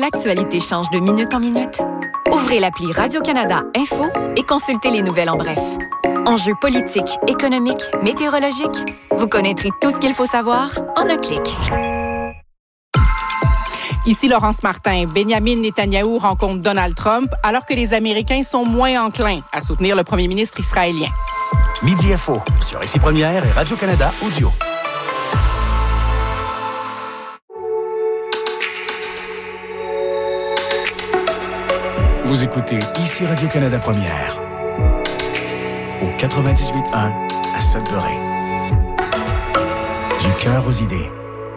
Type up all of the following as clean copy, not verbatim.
l'actualité change de minute en minute? Ouvrez l'appli Radio-Canada Info et consultez les nouvelles en bref. Enjeux politiques, économiques, météorologiques, vous connaîtrez tout ce qu'il faut savoir en un clic. Ici Laurence Martin. Benjamin Netanyahou rencontre Donald Trump alors que les Américains sont moins enclins à soutenir le premier ministre israélien. Midi Info sur Ici Première et Radio-Canada Audio. Vous écoutez Ici Radio-Canada Première au 98.1 à Sudbury. Du cœur aux idées.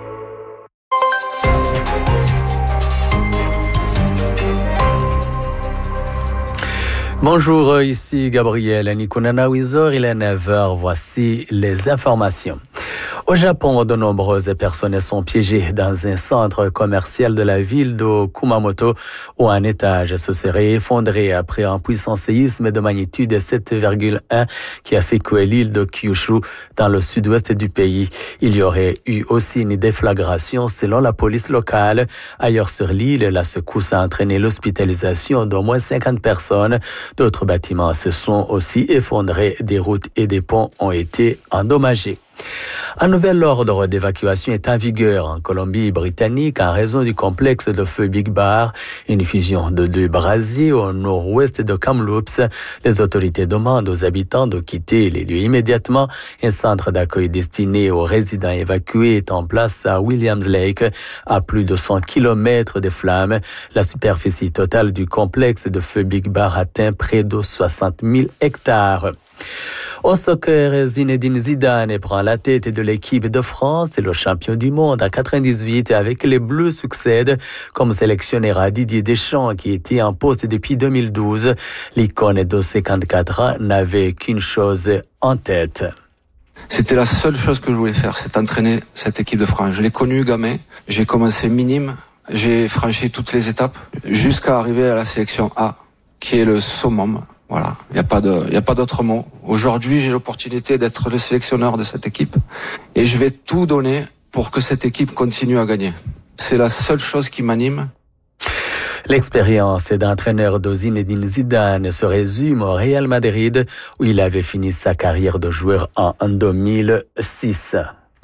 Bonjour, ici Gabriel Nikunana-Wizor, il est 9h, voici les informations. Au Japon, de nombreuses personnes sont piégées dans un centre commercial de la ville de Kumamoto où un étage se serait effondré après un puissant séisme de magnitude 7,1 qui a secoué l'île de Kyushu dans le sud-ouest du pays. Il y aurait eu aussi une déflagration selon la police locale. Ailleurs sur l'île, la secousse a entraîné l'hospitalisation d'au moins 50 personnes. D'autres bâtiments se sont aussi effondrés. Des routes et des ponts ont été endommagés. Un nouvel ordre d'évacuation est en vigueur en Colombie-Britannique en raison du complexe de feu Big Bar, une fusion de 2 brasiers au nord-ouest de Kamloops. Les autorités demandent aux habitants de quitter les lieux immédiatement. Un centre d'accueil destiné aux résidents évacués est en place à Williams Lake, à plus de 100 km des flammes. La superficie totale du complexe de feu Big Bar atteint près de 60 000 hectares. Au soccer, Zinedine Zidane prend la tête de l'équipe de France et le champion du monde en 98 avec les Bleus succède comme sélectionneur à Didier Deschamps qui était en poste depuis 2012. L'icône de 54 ans n'avait qu'une chose en tête. C'était la seule chose que je voulais faire, c'est entraîner cette équipe de France. Je l'ai connu gamin, j'ai commencé minime, j'ai franchi toutes les étapes jusqu'à arriver à la sélection A, qui est le summum. Voilà, il y a pas d'autre mot. Aujourd'hui, j'ai l'opportunité d'être le sélectionneur de cette équipe et je vais tout donner pour que cette équipe continue à gagner. C'est la seule chose qui m'anime. L'expérience d'entraîneur de Zinedine Zidane se résume au Real Madrid où il avait fini sa carrière de joueur en 2006.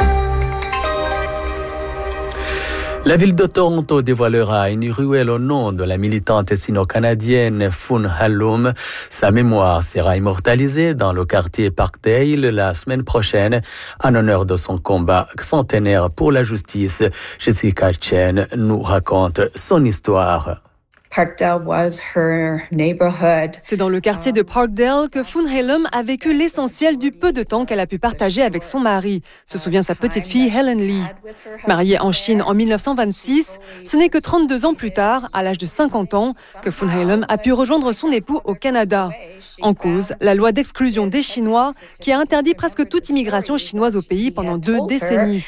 La ville de Toronto dévoilera une ruelle au nom de la militante sino-canadienne Fun Halum. Sa mémoire sera immortalisée dans le quartier Parkdale la semaine prochaine en honneur de son combat centenaire pour la justice. Jessica Chen nous raconte son histoire. C'est dans le quartier de Parkdale que Fun Halum a vécu l'essentiel du peu de temps qu'elle a pu partager avec son mari, se souvient sa petite fille Helen Lee. Mariée en Chine en 1926, ce n'est que 32 ans plus tard, à l'âge de 50 ans, que Fun Halum a pu rejoindre son époux au Canada. En cause, la loi d'exclusion des Chinois qui a interdit presque toute immigration chinoise au pays pendant 2 décennies.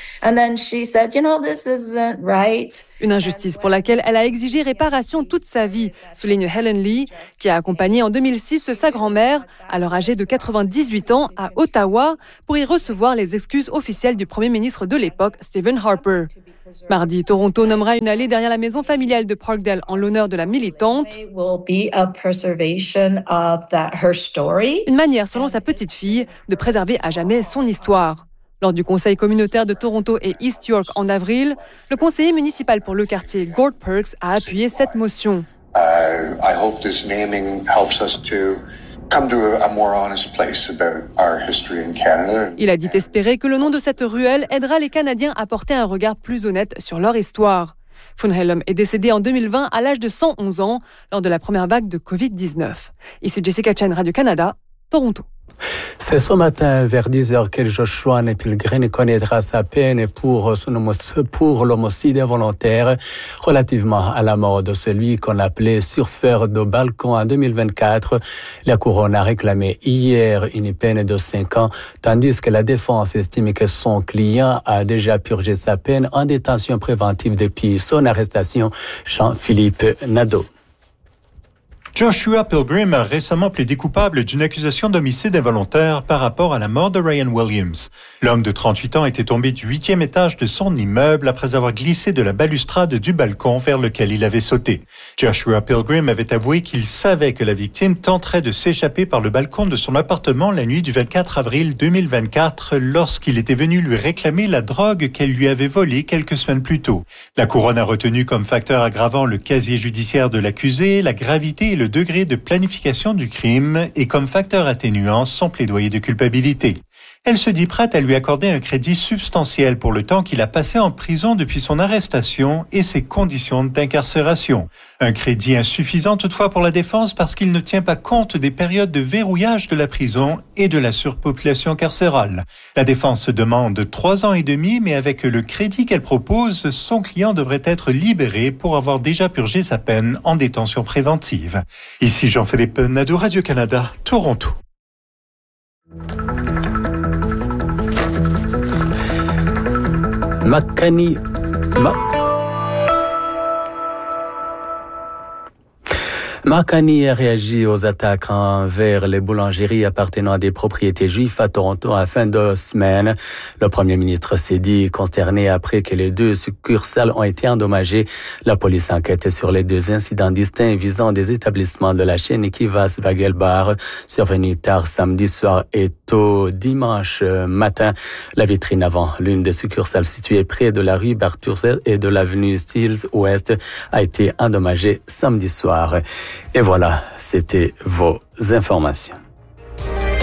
Une injustice pour laquelle elle a exigé réparation toute sa vie, souligne Helen Lee, qui a accompagné en 2006 sa grand-mère, alors âgée de 98 ans, à Ottawa, pour y recevoir les excuses officielles du premier ministre de l'époque, Stephen Harper. Mardi, Toronto nommera une allée derrière la maison familiale de Parkdale en l'honneur de la militante. Une manière, selon sa petite fille, de préserver à jamais son histoire. Lors du conseil communautaire de Toronto et East York en avril, le conseiller municipal pour le quartier Gord Perks a appuyé cette motion. Il a dit espérer que le nom de cette ruelle aidera les Canadiens à porter un regard plus honnête sur leur histoire. Fun Halum est décédé en 2020 à l'âge de 111 ans lors de la première vague de COVID-19. Ici Jessica Chen, Radio-Canada, Toronto. C'est ce matin, vers 10h, que Joshua Nepilgren connaîtra sa peine pour l'homicide involontaire relativement à la mort de celui qu'on appelait surfeur de balcon en 2024. La couronne a réclamé hier une peine de 5 ans, tandis que la défense estime que son client a déjà purgé sa peine en détention préventive depuis son arrestation. Jean-Philippe Nadeau. Joshua Pilgrim a récemment plaidé coupable d'une accusation d'homicide involontaire par rapport à la mort de Ryan Williams. L'homme de 38 ans était tombé du 8e étage de son immeuble après avoir glissé de la balustrade du balcon vers lequel il avait sauté. Joshua Pilgrim avait avoué qu'il savait que la victime tenterait de s'échapper par le balcon de son appartement la nuit du 24 avril 2024 lorsqu'il était venu lui réclamer la drogue qu'elle lui avait volée quelques semaines plus tôt. La couronne a retenu comme facteur aggravant le casier judiciaire de l'accusé, la gravité et le degré de planification du crime et comme facteur atténuant son plaidoyer de culpabilité. Elle se dit prête à lui accorder un crédit substantiel pour le temps qu'il a passé en prison depuis son arrestation et ses conditions d'incarcération. Un crédit insuffisant toutefois pour la défense parce qu'il ne tient pas compte des périodes de verrouillage de la prison et de la surpopulation carcérale. La défense demande 3 ans et demi, mais avec le crédit qu'elle propose, son client devrait être libéré pour avoir déjà purgé sa peine en détention préventive. Ici Jean-Philippe Nadeau, Radio-Canada, Toronto. Makani a réagi aux attaques envers les boulangeries appartenant à des propriétés juifs à Toronto à fin de semaine. Le premier ministre s'est dit consterné après que les 2 succursales ont été endommagées. La police enquête sur les 2 incidents distincts visant des établissements de la chaîne Kivas Bagel Bar, survenus tard samedi soir et tôt dimanche matin. La vitrine avant l'une des succursales située près de la rue Berthuset et de l'avenue Steeles Ouest a été endommagée samedi soir. Et voilà, c'était vos informations.